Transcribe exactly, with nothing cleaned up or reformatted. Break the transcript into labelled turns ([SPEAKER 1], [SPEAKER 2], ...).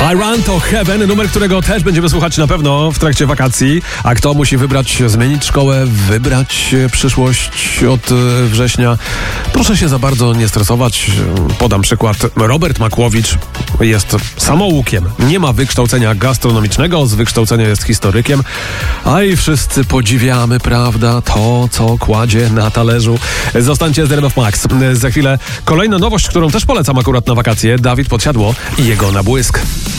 [SPEAKER 1] I Run to Heaven, numer, którego też będziemy słuchać na pewno w trakcie wakacji. A kto musi wybrać, zmienić szkołę, wybrać przyszłość od września? Proszę się za bardzo nie stresować. Podam przykład. Robert Makłowicz jest samoukiem. Nie ma wykształcenia gastronomicznego, z wykształcenia jest historykiem. A i wszyscy podziwiamy, prawda, to, co kładzie na talerzu. Zostańcie z R M F Max. Za chwilę kolejna nowość, którą też polecam akurat na wakacje. Dawid Podsiadło i jego Nabłysk.